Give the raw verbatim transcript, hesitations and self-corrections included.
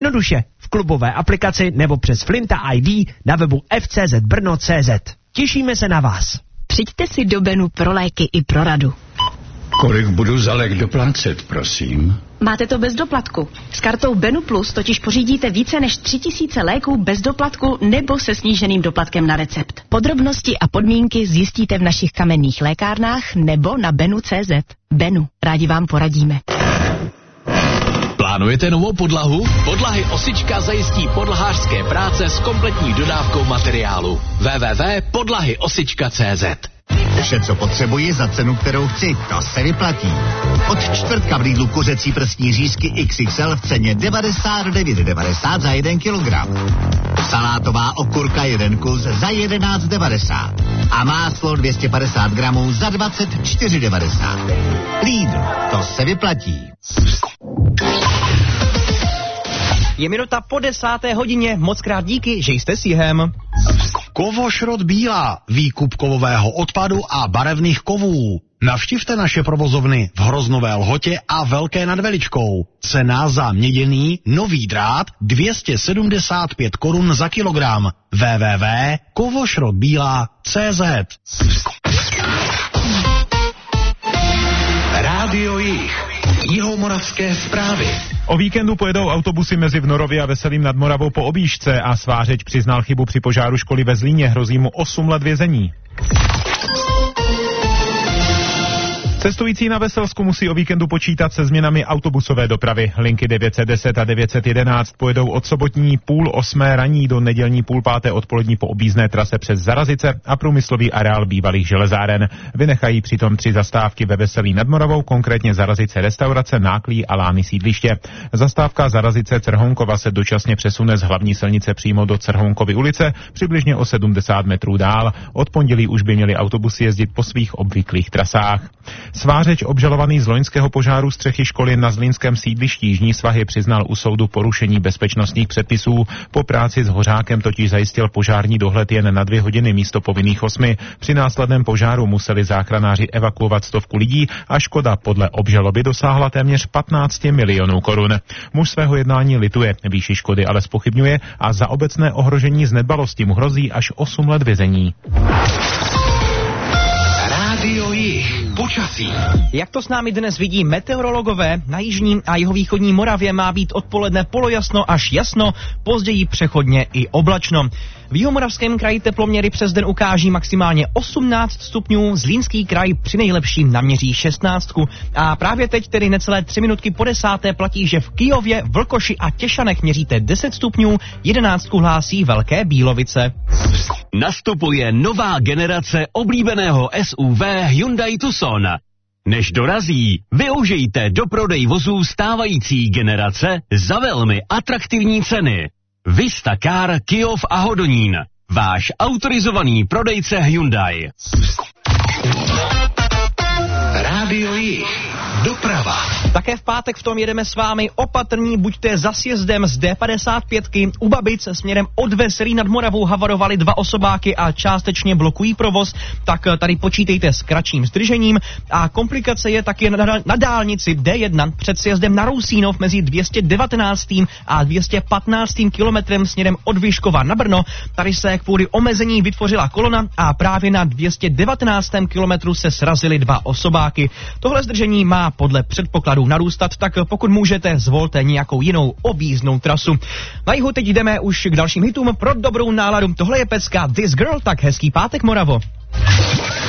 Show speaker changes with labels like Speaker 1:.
Speaker 1: Jednoduše v klubové aplikaci nebo přes Flinta I D na webu f c z brno tečka c z. Těšíme se na vás.
Speaker 2: Přijďte si do Benu pro léky i pro radu.
Speaker 3: Kolik budu za lék doplácet, prosím?
Speaker 2: Máte to bez doplatku. S kartou Benu Plus totiž pořídíte více než tři tisíce léků bez doplatku nebo se sníženým doplatkem na recept. Podrobnosti a podmínky zjistíte v našich kamenných lékárnách nebo na benu tečka c z. Benu, rádi vám poradíme.
Speaker 4: Plánujete novou podlahu? Podlahy Osička zajistí podlahářské práce s kompletní dodávkou materiálu. w w w tečka podlahy osička tečka c z.
Speaker 5: Vše, co potřebuji za cenu, kterou chci, to se vyplatí. Od čtvrtka v Lidlu kuřecí prstní řízky X X L v ceně devadesát devět devadesát za jeden kilogram. Salátová okurka jeden kus za jedenáct devadesát. A máslo dvě stě padesát gramů za dvacet čtyři devadesát. Lidl, to se vyplatí.
Speaker 6: Je minuta po desáté hodině, moc krát díky, že jste s jihem.
Speaker 7: Kovošrot Bílá, výkup kovového odpadu a barevných kovů. Navštivte naše provozovny v Hroznové Lhotě a Velké nad Veličkou. Cena za měděný nový drát dvě stě sedmdesát pět korun za kilogram. w w w tečka kovošrotbíla tečka c z.
Speaker 3: Rádio Jih. Jihomoravské zprávy.
Speaker 8: O víkendu pojedou autobusy mezi Vnorově a Veselým nad Moravou po objížďce a svářeč přiznal chybu při požáru školy ve Zlíně, hrozí mu osm let vězení. Cestující na Veselsku musí o víkendu počítat se změnami autobusové dopravy. Linky devět set deset a devět set jedenáct pojedou od sobotní půl osmé raní do nedělní půl páté odpolední po objízdné trase přes Zarazice a průmyslový areál bývalých železáren. Vynechají přitom tři zastávky ve Veselí nad Moravou, konkrétně Zarazice restaurace, Náklí a Lány sídliště. Zastávka Zarazice Crhounkova se dočasně přesune z hlavní silnice přímo do Crhounkovy ulice, přibližně o sedmdesát metrů dál. Od pondělí už by měly autobusy jezdit po svých obvyklých trasách. Svářeč obžalovaný z loňského požáru střechy školy na zlínském sídlišti Jižní Svahy přiznal u soudu porušení bezpečnostních předpisů. Po práci s hořákem totiž zajistil požární dohled jen na dvě hodiny místo povinných osmi. Při následném požáru museli záchranáři evakuovat stovku lidí a škoda podle obžaloby dosáhla téměř patnáct milionů korun. Muž svého jednání lituje, výši škody ale zpochybňuje a za obecné ohrožení z nedbalosti mu hrozí až osm let vězení.
Speaker 3: Rádio Jih. Počasí.
Speaker 6: Jak to s námi dnes vidí meteorologové, na jižní a jihovýchodní Moravě má být odpoledne polojasno až jasno, později přechodně i oblačno. V Jihomoravském kraji teploměry přes den ukáží maximálně osmnáct stupňů, Zlínský kraj při nejlepším naměří šestnáct. A právě teď, tedy necelé tři minutky po desáté, platí, že v Kyjově, Vlkoši a Těšanech měříte deset stupňů, jedenáct hlásí Velké Bílovice.
Speaker 4: Nastupuje nová generace oblíbeného S U V Hyundai Tucson. Než dorazí, využijte doprodej vozů stávající generace za velmi atraktivní ceny. Vista Car Kyjov a Hodonín. Váš autorizovaný prodejce Hyundai.
Speaker 3: Rádio Jih. Doprava.
Speaker 6: Také v pátek v tom jedeme s vámi opatrní, buďte za sjezdem z D padesát pět u Babic směrem od Veselí nad Moravou havarovaly dva osobáky a částečně blokují provoz, tak tady počítejte s kratším zdržením a komplikace je taky na, na dálnici D jedna před sjezdem na Rousínov mezi dvě stě devatenáct a dvě stě patnáct kilometrem směrem od Vyškova na Brno. Tady se kvůli omezení vytvořila kolona a právě na dvě stě devatenáctém kilometru se srazily dva osobáky. Tohle zdržení má podle předpokladů narůstat, tak pokud můžete, zvolte nějakou jinou objízdnou trasu. Na jihu teď jdeme už k dalším hitům pro dobrou náladu. Tohle je pecka This Girl, tak hezký pátek, Moravo.